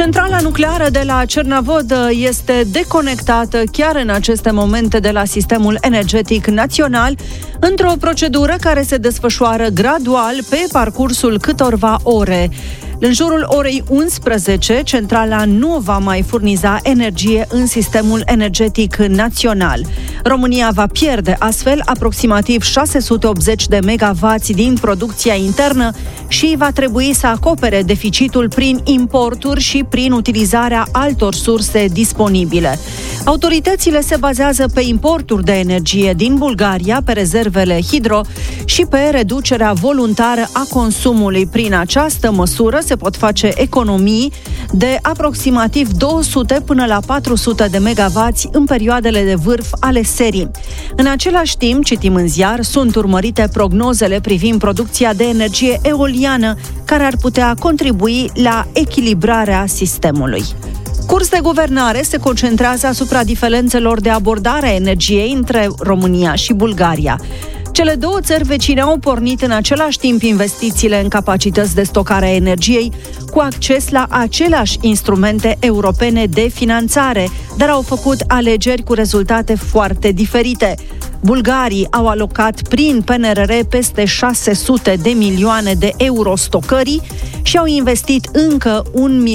Centrala nucleară de la Cernavodă este deconectată chiar în aceste momente de la sistemul energetic național, într-o procedură care se desfășoară gradual pe parcursul câtorva ore. În jurul orei 11, centrala nu va mai furniza energie în sistemul energetic național. România va pierde astfel aproximativ 680 de megawatts din producția internă și va trebui să acopere deficitul prin importuri și prin utilizarea altor surse disponibile. Autoritățile se bazează pe importuri de energie din Bulgaria, pe rezervele hidro și pe reducerea voluntară a consumului. Prin această măsură se pot face economii de aproximativ 200 până la 400 de megawatts în perioadele de vârf ale serii. În același timp, citim în ziar, sunt urmărite prognozele privind producția de energie eoliană, care ar putea contribui la echilibrarea sistemului. Curs de guvernare se concentrează asupra diferențelor de abordare a energiei între România și Bulgaria. Cele două țări vecine au pornit în același timp investițiile în capacități de stocare a energiei, cu acces la aceleași instrumente europene de finanțare, dar au făcut alegeri cu rezultate foarte diferite. Bulgarii au alocat prin PNRR peste 600 de milioane de euro stocării și au investit încă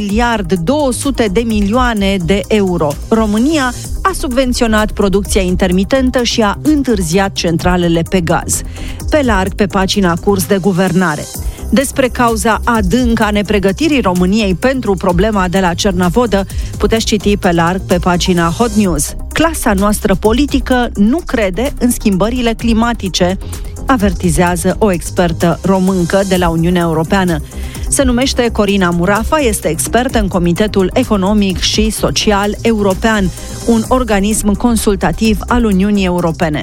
1.200 de milioane de euro. România a subvenționat producția intermitentă și a întârziat centralele pe gaz. Pe larg, pe pagina Curs de guvernare. Despre cauza adâncă a nepregătirii României pentru problema de la Cernavodă puteți citi pe larg pe pagina Hot News. Clasa noastră politică nu crede în schimbările climatice, avertizează o expertă româncă de la Uniunea Europeană. Se numește Corina Murafa, este expertă în Comitetul Economic și Social European, un organism consultativ al Uniunii Europene.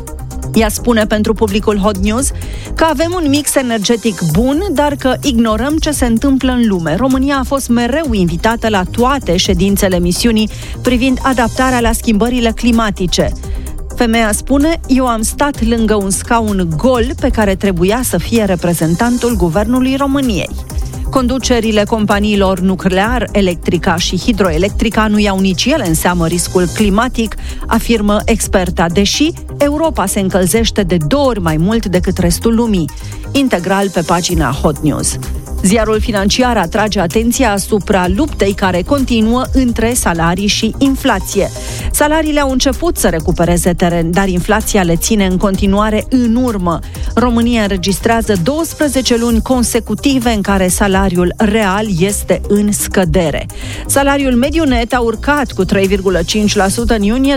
Ea spune pentru publicul Hot News că avem un mix energetic bun, dar că ignorăm ce se întâmplă în lume. România a fost mereu invitată la toate ședințele misiunii privind adaptarea la schimbările climatice. Femeia spune, eu am stat lângă un scaun gol pe care trebuia să fie reprezentantul Guvernului României. Conducerile companiilor nuclear, Electrica și Hidroelectrica nu iau nici ele în seamă riscul climatic, afirmă experta, deși Europa se încălzește de 2 ori mai mult decât restul lumii. Integral pe pagina Hot News. Ziarul Financiar atrage atenția asupra luptei care continuă între salarii și inflație. Salariile au început să recupereze teren, dar inflația le ține în continuare în urmă. România înregistrează 12 luni consecutive în care salariul real este în scădere. Salariul mediu net a urcat cu 3,5% în iunie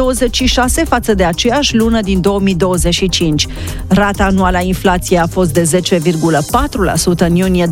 2026 față de aceeași lună din 2025. Rata anuală a inflației a fost de 10,4% în iunie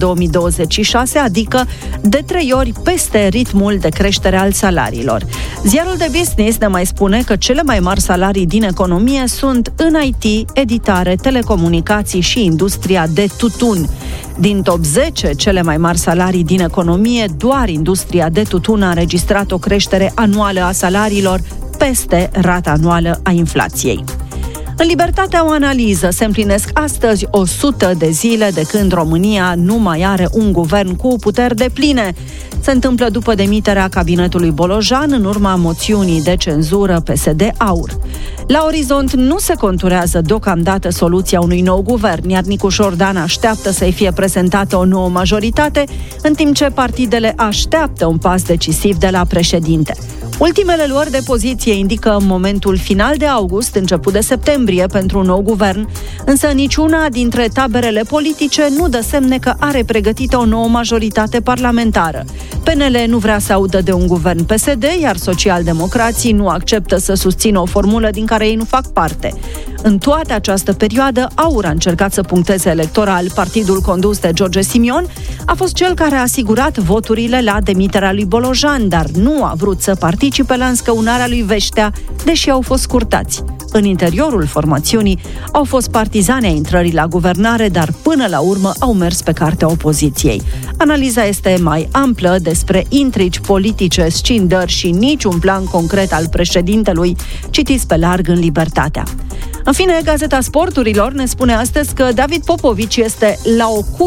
2026, adică de 3 ori peste ritmul de creștere al salariilor. Ziarul de Business ne mai spune că cele mai mari salarii din economie sunt în IT, editare, telecomunicații și industria de tutun. Din top 10, cele mai mari salarii din economie, doar industria de tutun a înregistrat o creștere anuală a salariilor peste rata anuală a inflației. În Libertatea, o analiză. Se împlinesc astăzi 100 de zile de când România nu mai are un guvern cu puteri depline. Se întâmplă după demiterea cabinetului Bolojan în urma moțiunii de cenzură PSD-AUR. La orizont nu se conturează deocamdată soluția unui nou guvern, iar Nicu Șordan așteaptă să-i fie prezentată o nouă majoritate, în timp ce partidele așteaptă un pas decisiv de la președinte. Ultimele luări de poziție indică momentul final de august, început de septembrie pentru un nou guvern, însă niciuna dintre taberele politice nu dă semne că are pregătită o nouă majoritate parlamentară. PNL nu vrea să audă de un guvern PSD, iar socialdemocrații nu acceptă să susțină o formulă din care ei nu fac parte. În toată această perioadă, AUR a încercat să puncteze electoral. Partidul condus de George Simion a fost cel care a asigurat voturile la demiterea lui Bolojan, dar nu a vrut să participe la înscăunarea lui Veștea, deși au fost scurtați. În interiorul formațiunii au fost partizani ai intrării la guvernare, dar până la urmă au mers pe cartea opoziției. Analiza este mai amplă despre intrigi politice, scindări și niciun plan concret al președintelui. Citiți pe larg în Libertatea. În fine, Gazeta Sporturilor ne spune astăzi că David Popovici este la o